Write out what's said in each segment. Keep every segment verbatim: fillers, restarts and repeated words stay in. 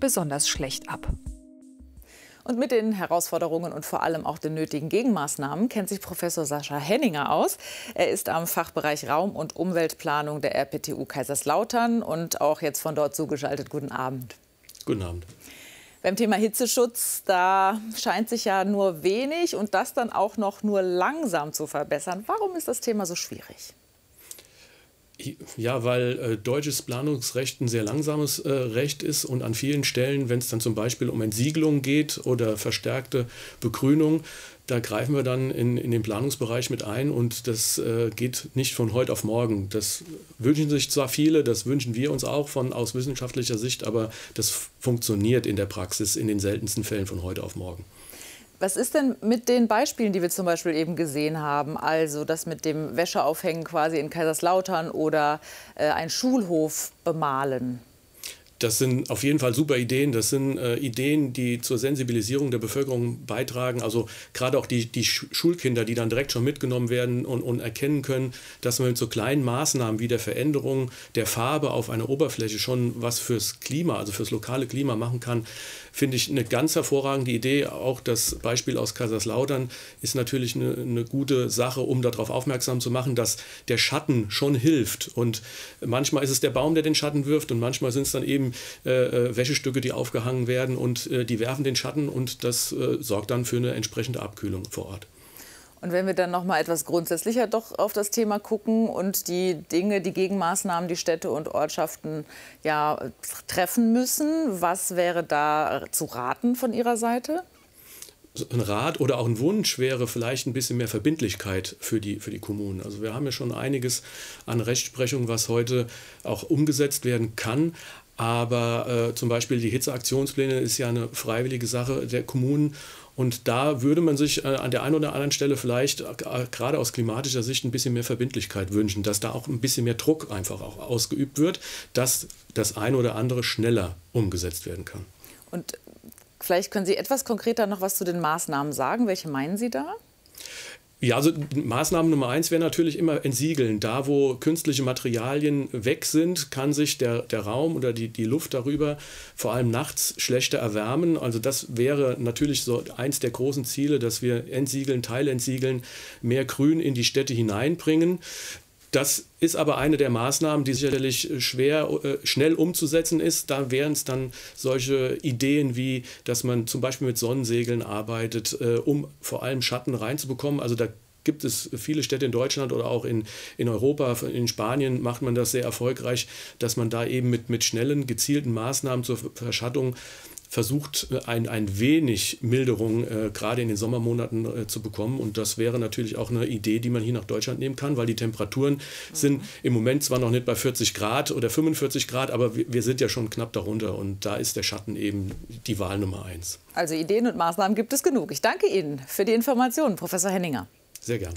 besonders schlecht ab. Und mit den Herausforderungen und vor allem auch den nötigen Gegenmaßnahmen kennt sich Professor Sascha Henninger aus. Er ist am Fachbereich Raum- und Umweltplanung der R P T U Kaiserslautern und auch jetzt von dort zugeschaltet. Guten Abend. Guten Abend. Beim Thema Hitzeschutz, da scheint sich ja nur wenig und das dann auch noch nur langsam zu verbessern. Warum ist das Thema so schwierig? Ja, weil äh, deutsches Planungsrecht ein sehr langsames äh, Recht ist und an vielen Stellen, wenn es dann zum Beispiel um Entsiegelung geht oder verstärkte Begrünung, da greifen wir dann in, in den Planungsbereich mit ein und das äh, geht nicht von heute auf morgen. Das wünschen sich zwar viele, das wünschen wir uns auch von aus wissenschaftlicher Sicht, aber das funktioniert in der Praxis in den seltensten Fällen von heute auf morgen. Was ist denn mit den Beispielen, die wir zum Beispiel eben gesehen haben? Also das mit dem Wäscheaufhängen quasi in Kaiserslautern oder äh, ein Schulhof bemalen? Das sind auf jeden Fall super Ideen. Das sind äh, Ideen, die zur Sensibilisierung der Bevölkerung beitragen. Also gerade auch die, die Schulkinder, die dann direkt schon mitgenommen werden und, und erkennen können, dass man mit so kleinen Maßnahmen wie der Veränderung der Farbe auf einer Oberfläche schon was fürs Klima, also fürs lokale Klima machen kann, finde ich eine ganz hervorragende Idee. Auch das Beispiel aus Kaiserslautern ist natürlich eine, eine gute Sache, um darauf aufmerksam zu machen, dass der Schatten schon hilft. Und manchmal ist es der Baum, der den Schatten wirft und manchmal sind es dann eben Äh, Wäschestücke, die aufgehangen werden und äh, die werfen den Schatten und das äh, sorgt dann für eine entsprechende Abkühlung vor Ort. Und wenn wir dann noch mal etwas grundsätzlicher doch auf das Thema gucken und die Dinge, die Gegenmaßnahmen, die Städte und Ortschaften ja treffen müssen, was wäre da zu raten von Ihrer Seite? Ein Rat oder auch ein Wunsch wäre vielleicht ein bisschen mehr Verbindlichkeit für die, für die Kommunen. Also wir haben ja schon einiges an Rechtsprechung, was heute auch umgesetzt werden kann. Aber äh, zum Beispiel die Hitzeaktionspläne ist ja eine freiwillige Sache der Kommunen. Und da würde man sich äh, an der einen oder anderen Stelle vielleicht äh, gerade aus klimatischer Sicht ein bisschen mehr Verbindlichkeit wünschen, dass da auch ein bisschen mehr Druck einfach auch ausgeübt wird, dass das eine oder andere schneller umgesetzt werden kann. Und vielleicht können Sie etwas konkreter noch was zu den Maßnahmen sagen. Welche meinen Sie da? Ja, also Maßnahme Nummer eins wäre natürlich immer entsiegeln. Da, wo künstliche Materialien weg sind, kann sich der, der Raum oder die, die Luft darüber vor allem nachts schlechter erwärmen. Also das wäre natürlich so eins der großen Ziele, dass wir entsiegeln, teilentsiegeln, mehr Grün in die Städte hineinbringen. Das ist aber eine der Maßnahmen, die sicherlich schwer, äh, schnell umzusetzen ist. Da wären es dann solche Ideen wie, dass man zum Beispiel mit Sonnensegeln arbeitet, äh, um vor allem Schatten reinzubekommen. Also da gibt es viele Städte in Deutschland oder auch in, in Europa, in Spanien macht man das sehr erfolgreich, dass man da eben mit, mit schnellen, gezielten Maßnahmen zur Verschattung versucht, ein, ein wenig Milderung äh, gerade in den Sommermonaten äh, zu bekommen. Und das wäre natürlich auch eine Idee, die man hier nach Deutschland nehmen kann, weil die Temperaturen mhm. sind im Moment zwar noch nicht bei vierzig Grad oder fünfundvierzig Grad, aber wir, wir sind ja schon knapp darunter. Und da ist der Schatten eben die Wahl Nummer eins. Also Ideen und Maßnahmen gibt es genug. Ich danke Ihnen für die Informationen, Professor Henninger. Sehr gern.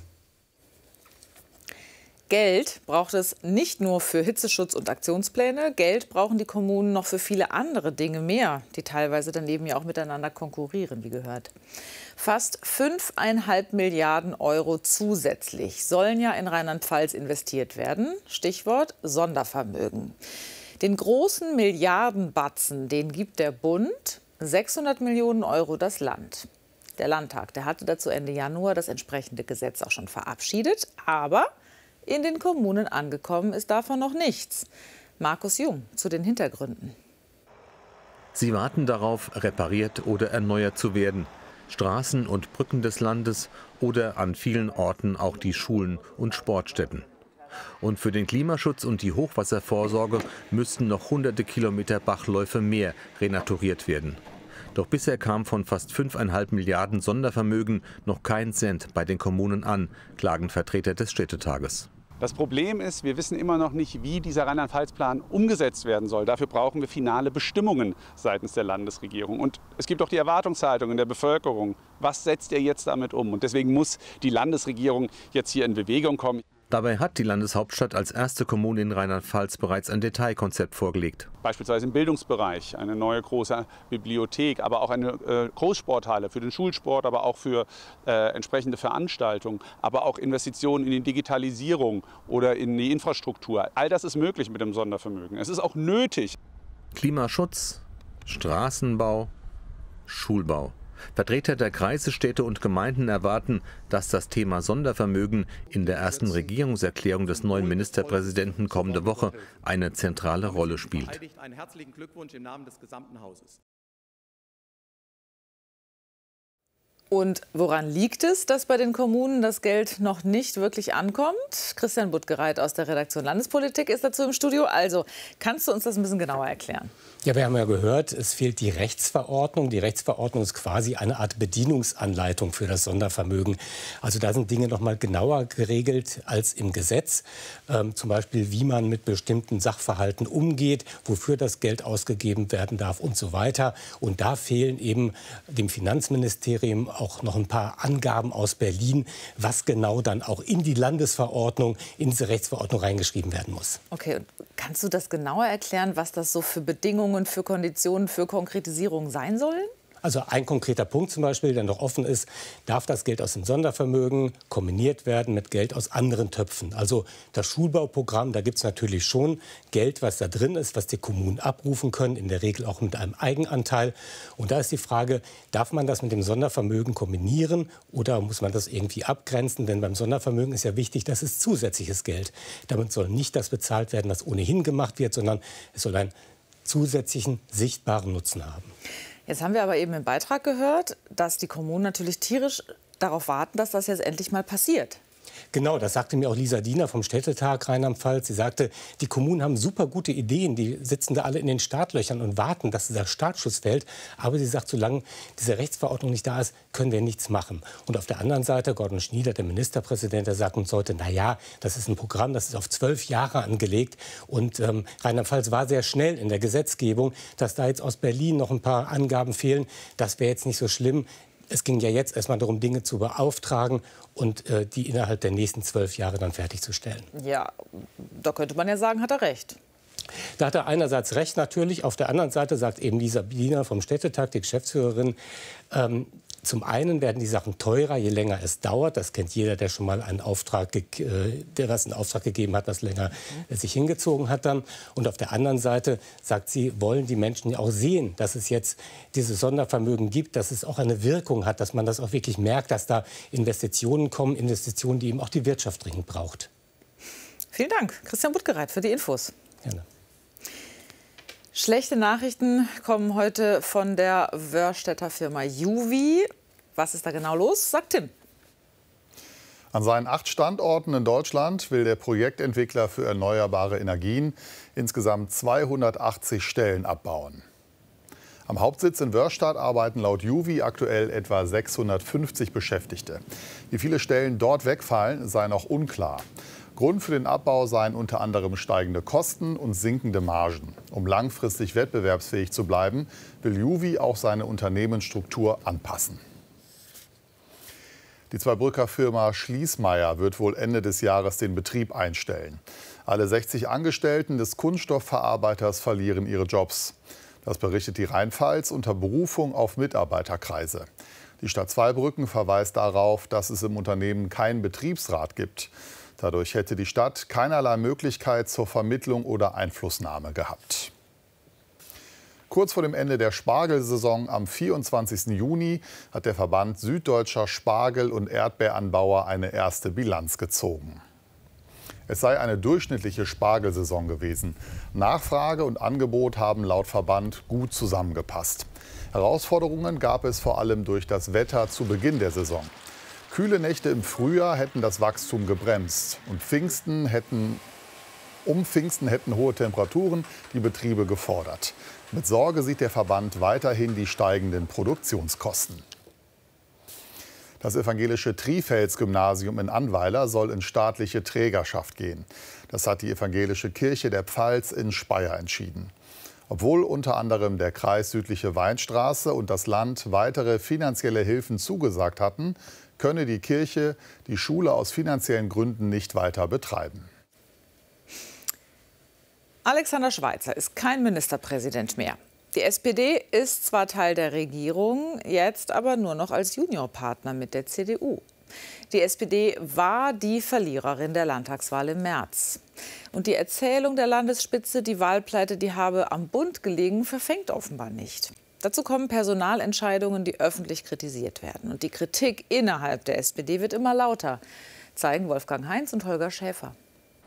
Geld braucht es nicht nur für Hitzeschutz und Aktionspläne. Geld brauchen die Kommunen noch für viele andere Dinge mehr, die teilweise daneben ja auch miteinander konkurrieren, wie gehört. Fast fünfeinhalb Milliarden Euro zusätzlich sollen ja in Rheinland-Pfalz investiert werden. Stichwort Sondervermögen. Den großen Milliardenbatzen, den gibt der Bund, sechshundert Millionen Euro das Land. Der Landtag, der hatte dazu Ende Januar das entsprechende Gesetz auch schon verabschiedet, aber in den Kommunen angekommen ist davon noch nichts. Markus Jung zu den Hintergründen. Sie warten darauf, repariert oder erneuert zu werden. Straßen und Brücken des Landes oder an vielen Orten auch die Schulen und Sportstätten. Und für den Klimaschutz und die Hochwasservorsorge müssten noch hunderte Kilometer Bachläufe mehr renaturiert werden. Doch bisher kam von fast fünfeinhalb Milliarden Sondervermögen noch kein Cent bei den Kommunen an, klagen Vertreter des Städtetages. Das Problem ist, wir wissen immer noch nicht, wie dieser Rheinland-Pfalz-Plan umgesetzt werden soll. Dafür brauchen wir finale Bestimmungen seitens der Landesregierung. Und es gibt auch die Erwartungshaltung in der Bevölkerung. Was setzt ihr jetzt damit um? Und deswegen muss die Landesregierung jetzt hier in Bewegung kommen. Dabei hat die Landeshauptstadt als erste Kommune in Rheinland-Pfalz bereits ein Detailkonzept vorgelegt. Beispielsweise im Bildungsbereich eine neue große Bibliothek, aber auch eine äh, Großsporthalle für den Schulsport, aber auch für äh, entsprechende Veranstaltungen, aber auch Investitionen in die Digitalisierung oder in die Infrastruktur. All das ist möglich mit dem Sondervermögen. Es ist auch nötig. Klimaschutz Straßenbau, Schulbau. Vertreter der Kreise, Städte und Gemeinden erwarten, dass das Thema Sondervermögen in der ersten Regierungserklärung des neuen Ministerpräsidenten kommende Woche eine zentrale Rolle spielt. Einen herzlichen Glückwunsch im Namen des gesamten Hauses. Und woran liegt es, dass bei den Kommunen das Geld noch nicht wirklich ankommt? Christian Buttgereit aus der Redaktion Landespolitik ist dazu im Studio. Also, kannst du uns das ein bisschen genauer erklären? Ja, wir haben ja gehört, es fehlt die Rechtsverordnung. Die Rechtsverordnung ist quasi eine Art Bedienungsanleitung für das Sondervermögen. Also da sind Dinge noch mal genauer geregelt als im Gesetz. Ähm, zum Beispiel, wie man mit bestimmten Sachverhalten umgeht, wofür das Geld ausgegeben werden darf und so weiter. Und da fehlen eben dem Finanzministerium auch noch ein paar Angaben aus Berlin, was genau dann auch in die Landesverordnung, in diese Rechtsverordnung reingeschrieben werden muss. Okay, und kannst du das genauer erklären, was das so für Bedingungen, für Konditionen, für Konkretisierung sein sollen? Also ein konkreter Punkt zum Beispiel, der noch offen ist, darf das Geld aus dem Sondervermögen kombiniert werden mit Geld aus anderen Töpfen. Also das Schulbauprogramm, da gibt es natürlich schon Geld, was da drin ist, was die Kommunen abrufen können, in der Regel auch mit einem Eigenanteil. Und da ist die Frage, darf man das mit dem Sondervermögen kombinieren oder muss man das irgendwie abgrenzen? Denn beim Sondervermögen ist ja wichtig, das ist zusätzliches Geld. Damit soll nicht das bezahlt werden, was ohnehin gemacht wird, sondern es soll einen zusätzlichen, sichtbaren Nutzen haben. Jetzt haben wir aber eben im Beitrag gehört, dass die Kommunen natürlich tierisch darauf warten, dass das jetzt endlich mal passiert. Genau, das sagte mir auch Lisa Diener vom Städtetag Rheinland-Pfalz. Sie sagte, die Kommunen haben super gute Ideen, die sitzen da alle in den Startlöchern und warten, dass dieser Startschuss fällt. Aber sie sagt, solange diese Rechtsverordnung nicht da ist, können wir nichts machen. Und auf der anderen Seite, Gordon Schnieder, der Ministerpräsident, der sagt uns heute, na ja, das ist ein Programm, das ist auf zwölf Jahre angelegt. Und ähm, Rheinland-Pfalz war sehr schnell in der Gesetzgebung, dass da jetzt aus Berlin noch ein paar Angaben fehlen. Das wäre jetzt nicht so schlimm. Es ging ja jetzt erstmal darum, Dinge zu beauftragen und äh, die innerhalb der nächsten zwölf Jahre dann fertigzustellen. Ja, da könnte man ja sagen, hat er recht. Da hat er einerseits recht natürlich. Auf der anderen Seite sagt eben Lisa Diener vom Städtetag, die Geschäftsführerin, ähm, zum einen werden die Sachen teurer, je länger es dauert. Das kennt jeder, der schon mal einen Auftrag, äh, der was einen Auftrag gegeben hat, was länger äh, sich hingezogen hat dann. Und auf der anderen Seite sagt sie, wollen die Menschen ja auch sehen, dass es jetzt dieses Sondervermögen gibt, dass es auch eine Wirkung hat, dass man das auch wirklich merkt, dass da Investitionen kommen, Investitionen, die eben auch die Wirtschaft dringend braucht. Vielen Dank, Christian Buttgereit, für die Infos. Gerne. Schlechte Nachrichten kommen heute von der Wörstädter Firma Juvi. Was ist da genau los? Sagt Tim. An seinen acht Standorten in Deutschland will der Projektentwickler für erneuerbare Energien insgesamt zweihundertachtzig Stellen abbauen. Am Hauptsitz in Wörstadt arbeiten laut Juvi aktuell etwa sechshundertfünfzig Beschäftigte. Wie viele Stellen dort wegfallen, sei noch unklar. Grund für den Abbau seien unter anderem steigende Kosten und sinkende Margen. Um langfristig wettbewerbsfähig zu bleiben, will Juvi auch seine Unternehmensstruktur anpassen. Die Zweibrücker Firma Schließmeier wird wohl Ende des Jahres den Betrieb einstellen. Alle sechzig Angestellten des Kunststoffverarbeiters verlieren ihre Jobs. Das berichtet die Rheinpfalz unter Berufung auf Mitarbeiterkreise. Die Stadt Zweibrücken verweist darauf, dass es im Unternehmen keinen Betriebsrat gibt. Dadurch hätte die Stadt keinerlei Möglichkeit zur Vermittlung oder Einflussnahme gehabt. Kurz vor dem Ende der Spargelsaison am vierundzwanzigsten Juni hat der Verband Süddeutscher Spargel- und Erdbeeranbauer eine erste Bilanz gezogen. Es sei eine durchschnittliche Spargelsaison gewesen. Nachfrage und Angebot haben laut Verband gut zusammengepasst. Herausforderungen gab es vor allem durch das Wetter zu Beginn der Saison. Kühle Nächte im Frühjahr hätten das Wachstum gebremst und Pfingsten hätten, um Pfingsten hätten hohe Temperaturen die Betriebe gefordert. Mit Sorge sieht der Verband weiterhin die steigenden Produktionskosten. Das evangelische Trifels-Gymnasium in Annweiler soll in staatliche Trägerschaft gehen. Das hat die evangelische Kirche der Pfalz in Speyer entschieden. Obwohl unter anderem der Kreis Südliche Weinstraße und das Land weitere finanzielle Hilfen zugesagt hatten, könne die Kirche die Schule aus finanziellen Gründen nicht weiter betreiben. Alexander Schweitzer ist kein Ministerpräsident mehr. Die S P D ist zwar Teil der Regierung, jetzt aber nur noch als Juniorpartner mit der C D U. Die S P D war die Verliererin der Landtagswahl im März. Und die Erzählung der Landesspitze, die Wahlpleite, die habe am Bund gelegen, verfängt offenbar nicht. Dazu kommen Personalentscheidungen, die öffentlich kritisiert werden. Und die Kritik innerhalb der S P D wird immer lauter, zeigen Wolfgang Heinz und Holger Schäfer.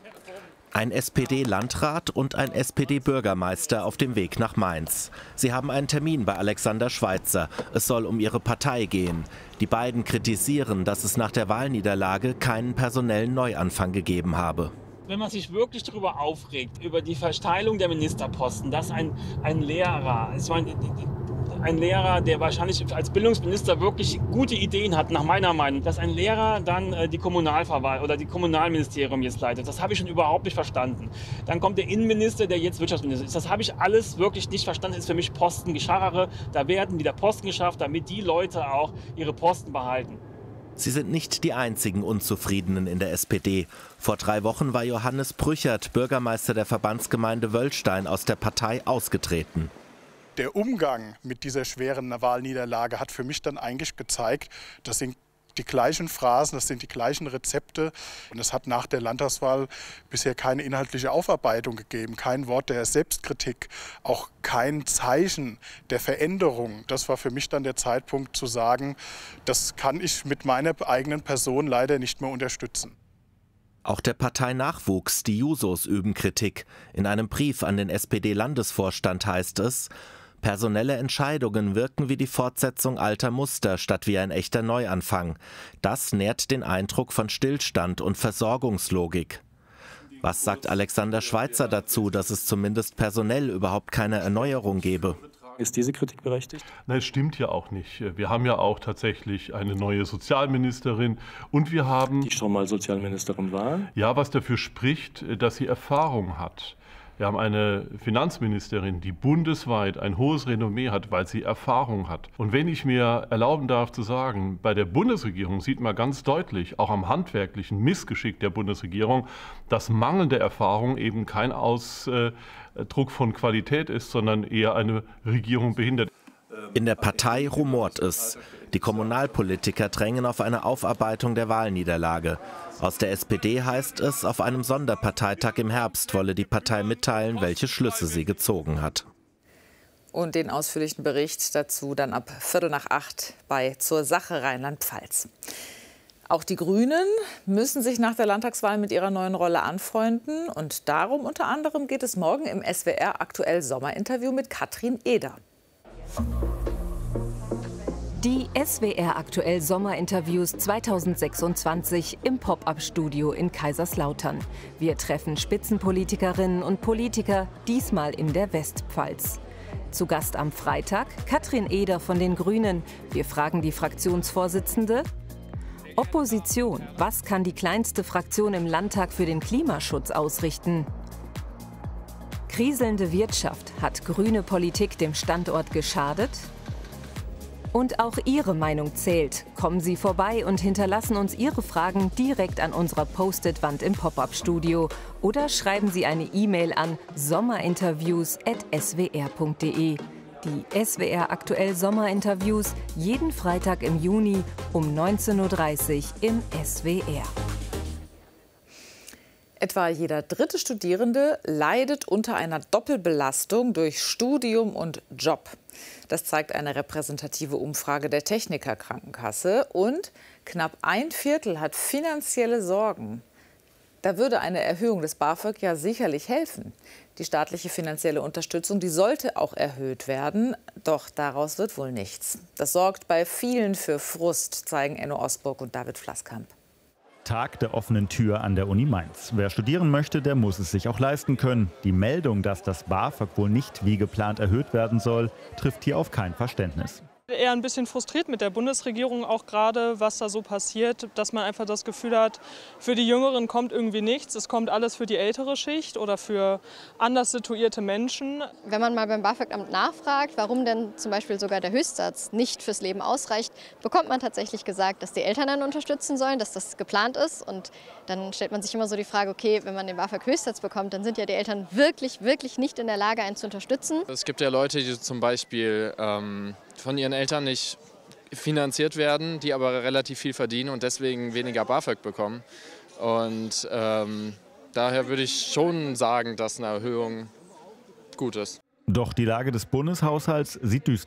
Ein S P D-Landrat und ein S P D-Bürgermeister auf dem Weg nach Mainz. Sie haben einen Termin bei Alexander Schweitzer. Es soll um ihre Partei gehen. Die beiden kritisieren, dass es nach der Wahlniederlage keinen personellen Neuanfang gegeben habe. Wenn man sich wirklich darüber aufregt, über die Verteilung der Ministerposten, dass ein, ein Lehrer, ich meine, ein Lehrer, der wahrscheinlich als Bildungsminister wirklich gute Ideen hat, nach meiner Meinung, dass ein Lehrer dann äh, die Kommunalverwaltung oder die Kommunalministerium jetzt leitet, das habe ich schon überhaupt nicht verstanden. Dann kommt der Innenminister, der jetzt Wirtschaftsminister ist. Das habe ich alles wirklich nicht verstanden. Das ist für mich Postengescharre. Da werden wieder Posten geschafft, damit die Leute auch ihre Posten behalten. Sie sind nicht die einzigen Unzufriedenen in der S P D. Vor drei Wochen war Johannes Brüchert, Bürgermeister der Verbandsgemeinde Wöllstein, aus der Partei ausgetreten. Der Umgang mit dieser schweren Wahlniederlage hat für mich dann eigentlich gezeigt, das sind die gleichen Phrasen, das sind die gleichen Rezepte. Und es hat nach der Landtagswahl bisher keine inhaltliche Aufarbeitung gegeben, kein Wort der Selbstkritik, auch kein Zeichen der Veränderung. Das war für mich dann der Zeitpunkt zu sagen, das kann ich mit meiner eigenen Person leider nicht mehr unterstützen. Auch der Parteinachwuchs, die Jusos, üben Kritik. In einem Brief an den S P D-Landesvorstand heißt es: Personelle Entscheidungen wirken wie die Fortsetzung alter Muster statt wie ein echter Neuanfang. Das nährt den Eindruck von Stillstand und Versorgungslogik. Was sagt Alexander Schweitzer dazu, dass es zumindest personell überhaupt keine Erneuerung gebe? Ist diese Kritik berechtigt? Nein, es stimmt ja auch nicht. Wir haben ja auch tatsächlich eine neue Sozialministerin und wir haben... Die schon mal Sozialministerin war? Ja, was dafür spricht, dass sie Erfahrung hat. Wir haben eine Finanzministerin, die bundesweit ein hohes Renommee hat, weil sie Erfahrung hat. Und wenn ich mir erlauben darf zu sagen, bei der Bundesregierung sieht man ganz deutlich, auch am handwerklichen Missgeschick der Bundesregierung, dass mangelnde Erfahrung eben kein Ausdruck von Qualität ist, sondern eher eine Regierung behindert. In der Partei rumort es. Die Kommunalpolitiker drängen auf eine Aufarbeitung der Wahlniederlage. Aus der S P D heißt es, auf einem Sonderparteitag im Herbst wolle die Partei mitteilen, welche Schlüsse sie gezogen hat. Und den ausführlichen Bericht dazu dann ab Viertel nach acht bei Zur Sache Rheinland-Pfalz. Auch die Grünen müssen sich nach der Landtagswahl mit ihrer neuen Rolle anfreunden. Und darum unter anderem geht es morgen im S W R Aktuell Sommerinterview mit Katrin Eder. Die S W R Aktuell Sommerinterviews zweitausendsechsundzwanzig im Pop-up-Studio in Kaiserslautern. Wir treffen Spitzenpolitikerinnen und Politiker, diesmal in der Westpfalz. Zu Gast am Freitag Katrin Eder von den Grünen. Wir fragen die Fraktionsvorsitzende: Opposition, was kann die kleinste Fraktion im Landtag für den Klimaschutz ausrichten? Kriselnde Wirtschaft, hat grüne Politik dem Standort geschadet? Und auch Ihre Meinung zählt. Kommen Sie vorbei und hinterlassen uns Ihre Fragen direkt an unserer Post-it-Wand im Pop-up-Studio oder schreiben Sie eine E-Mail an sommerinterviews at s w r punkt d e. Die S W R Aktuell Sommerinterviews jeden Freitag im Juni um neunzehn Uhr dreißig im S W R. Etwa jeder dritte Studierende leidet unter einer Doppelbelastung durch Studium und Job. Das zeigt eine repräsentative Umfrage der Techniker Krankenkasse. Und knapp ein Viertel hat finanzielle Sorgen. Da würde eine Erhöhung des BAföG ja sicherlich helfen. Die staatliche finanzielle Unterstützung, die sollte auch erhöht werden. Doch daraus wird wohl nichts. Das sorgt bei vielen für Frust, zeigen Enno Osburg und David Flasskamp. Tag der offenen Tür an der Uni Mainz. Wer studieren möchte, der muss es sich auch leisten können. Die Meldung, dass das BAföG wohl nicht wie geplant erhöht werden soll, trifft hier auf kein Verständnis. Eher ein bisschen frustriert mit der Bundesregierung, auch gerade, was da so passiert, dass man einfach das Gefühl hat, für die Jüngeren kommt irgendwie nichts. Es kommt alles für die ältere Schicht oder für anders situierte Menschen. Wenn man mal beim BAföG-Amt nachfragt, warum denn zum Beispiel sogar der Höchstsatz nicht fürs Leben ausreicht, bekommt man tatsächlich gesagt, dass die Eltern dann unterstützen sollen, dass das geplant ist. Und dann stellt man sich immer so die Frage, okay, wenn man den BAföG-Höchstsatz bekommt, dann sind ja die Eltern wirklich, wirklich nicht in der Lage, einen zu unterstützen. Es gibt ja Leute, die zum Beispiel ähm, von ihren Eltern nicht finanziert werden, die aber relativ viel verdienen und deswegen weniger BAföG bekommen. Und ähm, daher würde ich schon sagen, dass eine Erhöhung gut ist. Doch die Lage des Bundeshaushalts sieht düster aus.